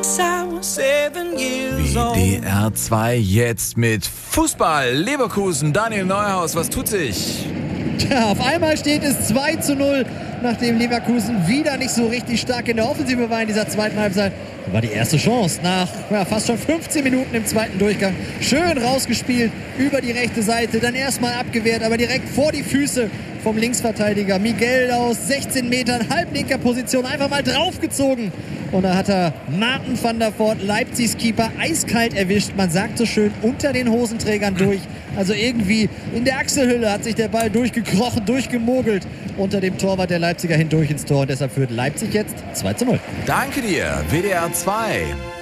WDR 2 jetzt mit Fußball. Leverkusen, Daniel Neuhaus, was tut sich? Tja, auf einmal steht es 2:0, nachdem Leverkusen wieder nicht so richtig stark in der Offensive war in dieser zweiten Halbzeit. Das war die erste Chance nach fast schon 15 Minuten im zweiten Durchgang. Schön rausgespielt über die rechte Seite, dann erstmal abgewehrt, aber direkt vor die Füße vom Linksverteidiger Miguel aus 16 Metern, halblinker Position, einfach mal draufgezogen. Und da hat er Martin van der Voort, Leipzigs Keeper, eiskalt erwischt. Man sagt so schön, unter den Hosenträgern durch. Also irgendwie in der Achselhülle hat sich der Ball durchgekrochen, durchgemogelt unter dem Torwart der Leipziger hindurch ins Tor. Und deshalb führt Leipzig jetzt 2:0. Danke dir, WDR 2.